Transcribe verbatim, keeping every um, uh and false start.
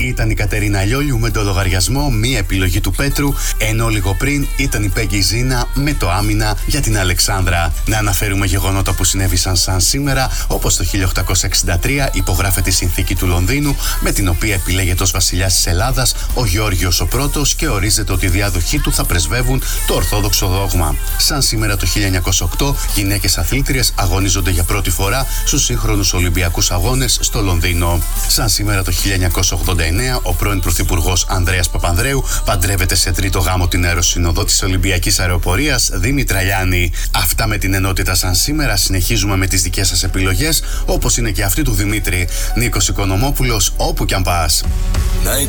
Ήταν η Κατερίνα Λιόλιου με το λογαριασμό «Μία επιλογή του Πέτρου», ενώ λίγο πριν ήταν η Πέγγι Ζήνα με το «Άμυνα» για την Αλεξάνδρα. Να αναφέρουμε γεγονότα που συνέβησαν σαν σήμερα, όπως το χίλια οκτακόσια εξήντα τρία υπογράφεται η Συνθήκη του Λονδίνου, με την οποία επιλέγεται ως βασιλιάς της Ελλάδας ο Γεώργιος ο Πρώτος και ορίζεται ότι οι διάδοχοί του θα πρεσβεύουν το Ορθόδοξο δόγμα. Σαν σήμερα το χίλια εννιακόσια οκτώ, γυναίκες αθλήτριες αγωνίζονται για πρώτη φορά στους σύγχρονους Ολυμπιακούς Αγώνες στο Λονδίνο. Σαν σήμερα το χίλια εννιακόσια ογδόντα εννέα, ο πρώην Πρωθυπουργός Ανδρέας Παπανδρέου παντρεύεται σε τρίτο γάμο την αεροσυνοδό της Ολυμπιακής Αεροπορίας Δήμητρα Γιάννη. Αυτά με την ενότητα σαν σήμερα. Συνεχίζουμε με τις δικές σας επιλογές, όπως είναι και αυτή του Δημήτρη. Νίκος Οικονομόπουλος, όπου κι αν πας.